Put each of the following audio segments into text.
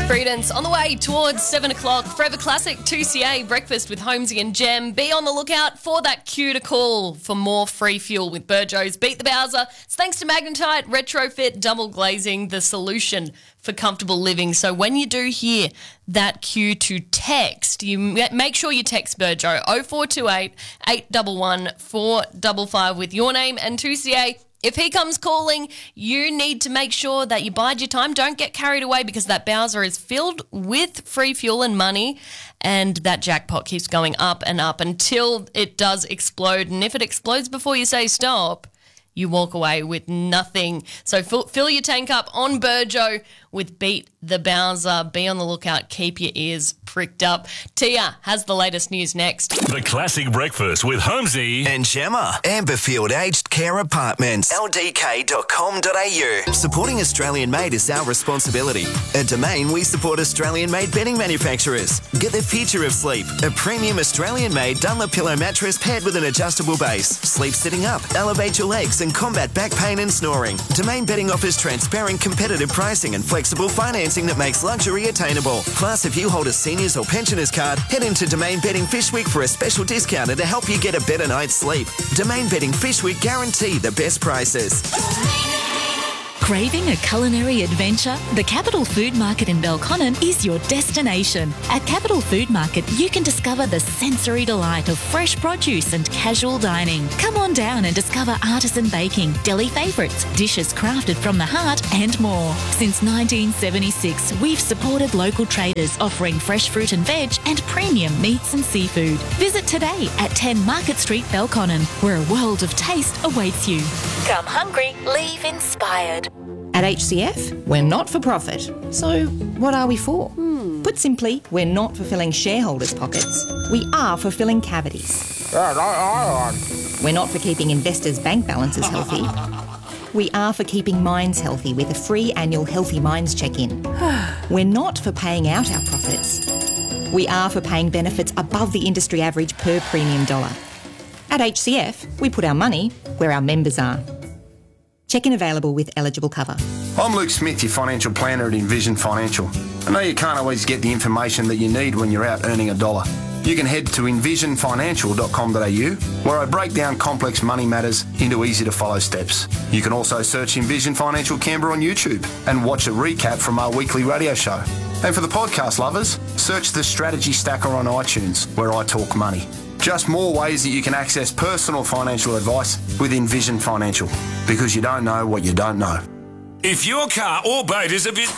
Credence on the way towards 7 o'clock. Forever Classic 2CA breakfast with Holmesy and Jem. Be on the lookout for that cue to call for more free fuel with Burjo's Beat the Bowser. It's thanks to Magnetite Retrofit Double Glazing, the solution for comfortable living. So when you do hear that cue to text, you make sure you text Burjo 0428 811 455 with your name and 2CA. If he comes calling, you need to make sure that you bide your time. Don't get carried away because that Bowser is filled with free fuel and money, and that jackpot keeps going up and up until it does explode. And if it explodes before you say stop, you walk away with nothing. So fill your tank up on Burjo with Beat the Bowser. Be on the lookout. Keep your ears pricked up. Tia has the latest news next. The Classic Breakfast with Holmesy and Gemma. Amberfield Aged Care Apartments. ldk.com.au. Supporting Australian made is our responsibility. At Domain, we support Australian made bedding manufacturers. Get the future of sleep. A premium Australian made Dunlop-Pillow mattress paired with an adjustable base. Sleep sitting up, elevate your legs and combat back pain and snoring. Domain Bedding offers transparent, competitive pricing and flexible financing that makes luxury attainable. Plus, if you hold a seniors or pensioners card, head into Domain Bedding Fish Week for a special discount to help you get a better night's sleep. Domain Bedding Fish Week guarantee the best prices. Craving a culinary adventure? The Capital Food Market in Belconnen is your destination. At Capital Food Market, you can discover the sensory delight of fresh produce and casual dining. Come on down and discover artisan baking, deli favourites, dishes crafted from the heart, and more. Since 1976, we've supported local traders offering fresh fruit and veg and premium meats and seafood. Visit today at 10 Market Street, Belconnen, where a world of taste awaits you. Come hungry, leave inspired. At HCF, we're not for profit. So what are we for? Put simply, we're not for filling shareholders' pockets. We are for filling cavities. We're not for keeping investors' bank balances healthy. We are for keeping minds healthy with a free annual Healthy Minds check-in. We're not for paying out our profits. We are for paying benefits above the industry average per premium dollar. At HCF, we put our money where our members are. Check-in available with eligible cover. I'm Luke Smith, your financial planner at Envision Financial. I know you can't always get the information that you need when you're out earning a dollar. You can head to envisionfinancial.com.au, where I break down complex money matters into easy-to-follow steps. You can also search Envision Financial Canberra on YouTube and watch a recap from our weekly radio show. And for the podcast lovers, search the Strategy Stacker on iTunes, where I talk money. Just more ways that you can access personal financial advice with Envision Financial, because you don't know what you don't know. If your car or boat is a bit...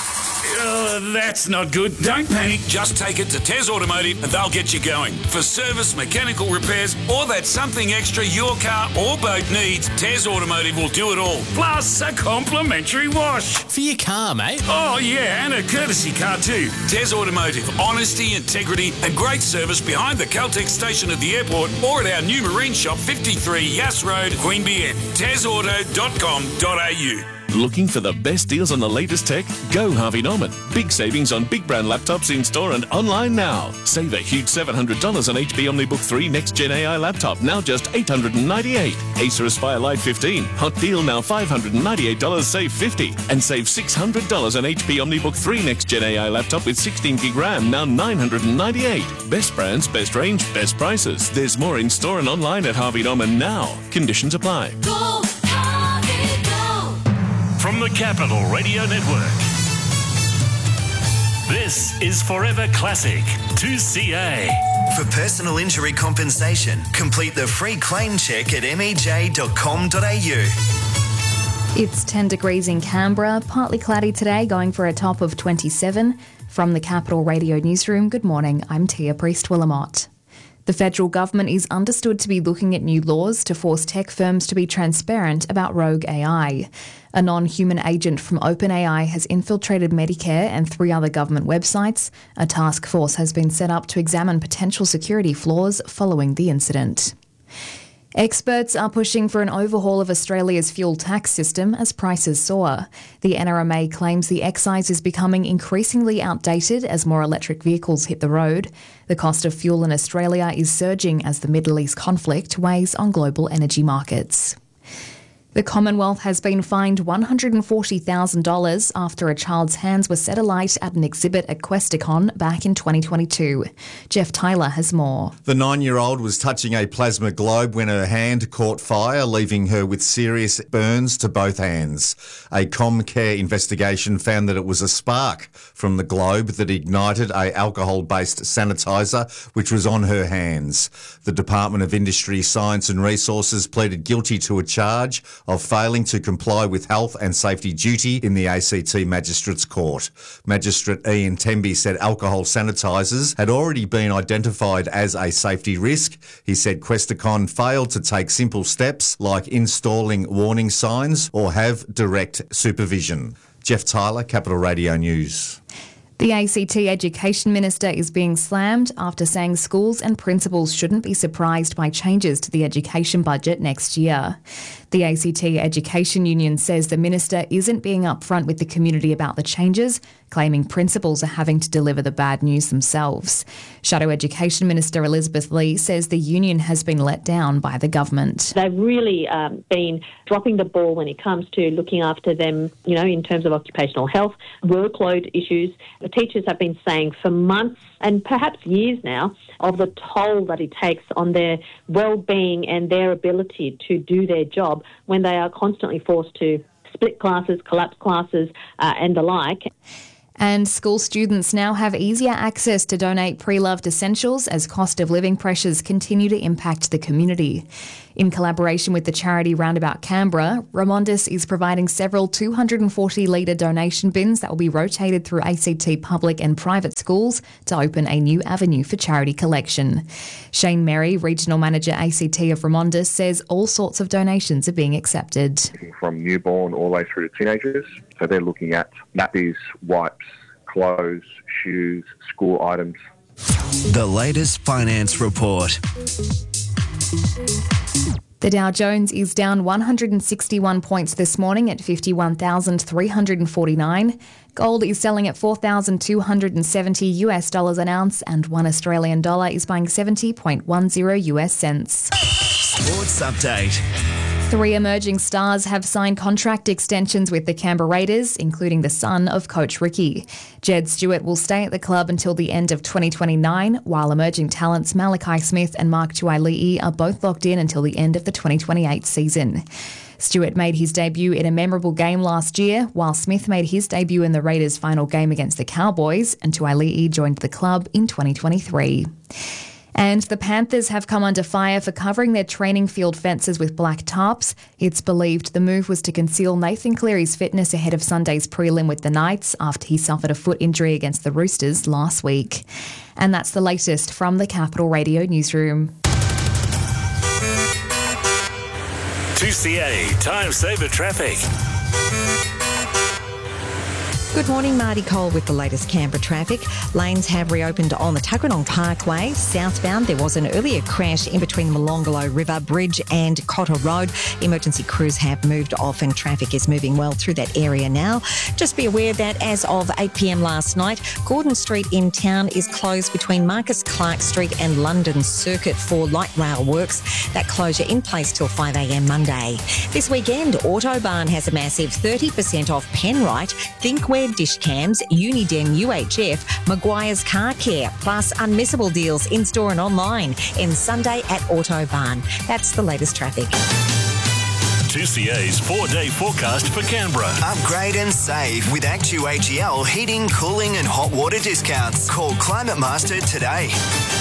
that's not good. Don't panic. Just take it to Tez Automotive and they'll get you going. For service, mechanical repairs, or that something extra your car or boat needs, Tez Automotive will do it all. Plus a complimentary wash. For your car, mate. Oh, yeah, and a courtesy car too. Tez Automotive. Honesty, integrity, and great service behind the Caltex station at the airport or at our new marine shop, 53 Yass Road, Queanbeyan. TezAuto.com.au. Looking for the best deals on the latest tech? Go Harvey Norman. Big savings on big brand laptops in store and online now. Save a huge $700 on HP OmniBook 3 Next Gen AI laptop, now just $898. Acer Aspire Live 15. Hot deal now $598, save $50. And save $600 on HP OmniBook 3 Next Gen AI laptop with 16 gig RAM, now $998. Best brands, best range, best prices. There's more in store and online at Harvey Norman now. Conditions apply. Go, Harvey, go. From the Capital Radio Network, this is Forever Classic 2CA. For personal injury compensation, complete the free claim check at mej.com.au. It's 10 degrees in Canberra, partly cloudy today, going for a top of 27. From the Capital Radio Newsroom, good morning, I'm Tia Priest-Willamott. The federal government is understood to be looking at new laws to force tech firms to be transparent about rogue AI. A non-human agent from OpenAI has infiltrated Medicare and 3 other government websites. A task force has been set up to examine potential security flaws following the incident. Experts are pushing for an overhaul of Australia's fuel tax system as prices soar. The NRMA claims the excise is becoming increasingly outdated as more electric vehicles hit the road. The cost of fuel in Australia is surging as the Middle East conflict weighs on global energy markets. The Commonwealth has been fined $140,000 after a child's hands were set alight at an exhibit at Questacon back in 2022. Jeff Tyler has more. The 9-year-old was touching a plasma globe when her hand caught fire, leaving her with serious burns to both hands. A Comcare investigation found that it was a spark from the globe that ignited a alcohol-based sanitizer which was on her hands. The Department of Industry, Science and Resources pleaded guilty to a charge of failing to comply with health and safety duty in the ACT Magistrates Court. Magistrate Ian Temby said alcohol sanitisers had already been identified as a safety risk. He said Questacon failed to take simple steps like installing warning signs or have direct supervision. Jeff Tyler, Capital Radio News. The ACT Education Minister is being slammed after saying schools and principals shouldn't be surprised by changes to the education budget next year. The ACT Education Union says the minister isn't being upfront with the community about the changes, claiming principals are having to deliver the bad news themselves. Shadow Education Minister Elizabeth Lee says the union has been let down by the government. They've really been dropping the ball when it comes to looking after them, in terms of occupational health, workload issues. The teachers have been saying for months and perhaps years now of the toll that it takes on their well-being and their ability to do their job when they are constantly forced to split classes, collapse classes and the like. And school students now have easier access to donate pre-loved essentials as cost of living pressures continue to impact the community. In collaboration with the charity Roundabout Canberra, Remondis is providing several 240-litre donation bins that will be rotated through ACT public and private schools to open a new avenue for charity collection. Shane Merry, Regional Manager ACT of Remondis, says all sorts of donations are being accepted. From newborn all the way through to teenagers. So they're looking at nappies, wipes, clothes, shoes, school items. The latest finance report. The Dow Jones is down 161 points this morning at 51,349. Gold is selling at $4,270 an ounce, and $1 Australian dollar is buying 70.10 US cents. Sports update. 3 emerging stars have signed contract extensions with the Canberra Raiders, including the son of Coach Ricky. Jed Stewart will stay at the club until the end of 2029, while emerging talents Malachi Smith and Mark Tuaili'i are both locked in until the end of the 2028 season. Stewart made his debut in a memorable game last year, while Smith made his debut in the Raiders' final game against the Cowboys, and Tuaili'i joined the club in 2023. And the Panthers have come under fire for covering their training field fences with black tarps. It's believed the move was to conceal Nathan Cleary's fitness ahead of Sunday's prelim with the Knights after he suffered a foot injury against the Roosters last week. And that's the latest from the Capital Radio Newsroom. 2CA Time Saver Traffic. Good morning, Marty Cole with the latest Canberra traffic. Lanes have reopened on the Tuggeranong Parkway. Southbound, there was an earlier crash in between Molonglo River Bridge and Cotter Road. Emergency crews have moved off and traffic is moving well through that area now. Just be aware that as of 8 p.m. last night, Gordon Street in town is closed between Marcus Clark Street and London Circuit for light rail works. That closure in place till 5 a.m. Monday. This weekend, Autobarn has a massive 30% off Penrite, Thinkware dish cams, Uniden UHF, Maguire's Car Care, plus unmissable deals in-store and online. Ends Sunday at Autobarn. That's the latest traffic. 2CA's 4-day forecast for Canberra. Upgrade and save with ActuAGL heating, cooling and hot water discounts. Call Climate Master today.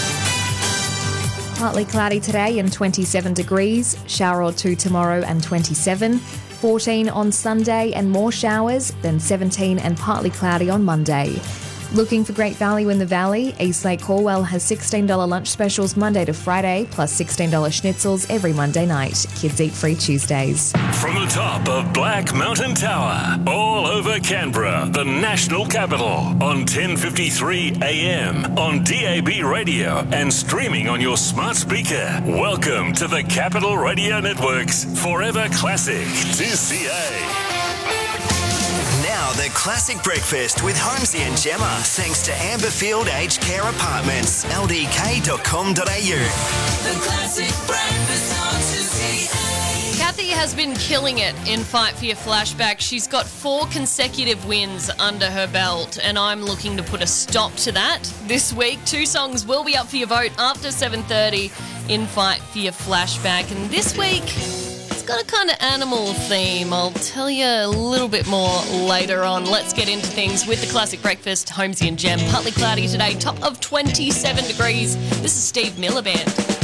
Partly cloudy today and 27 degrees, shower or two tomorrow and 27, 14 on Sunday and more showers, then 17 and partly cloudy on Monday. Looking for great value in the valley? Eastlake Corwell has $16 lunch specials Monday to Friday, plus $16 schnitzels every Monday night. Kids eat free Tuesdays. From the top of Black Mountain Tower, all over Canberra, the national capital, on 1053 AM, on DAB radio, and streaming on your smart speaker. Welcome to the Capital Radio Network's Forever Classic 2CA. Now the Classic Breakfast with Holmesy and Gemma, thanks to Amberfield Aged Care Apartments, ldk.com.au. Kathy has been killing it in Fight for Your Flashback. She's got 4 consecutive wins under her belt, and I'm looking to put a stop to that. This week, 2 songs will be up for your vote after 7:30 in Fight for Your Flashback. And this week, it's got a kind of animal theme. I'll tell you a little bit more later on. Let's get into things with the Classic Breakfast. Holmesy and Jem, partly cloudy today, top of 27 degrees. This is Steve Miller Band.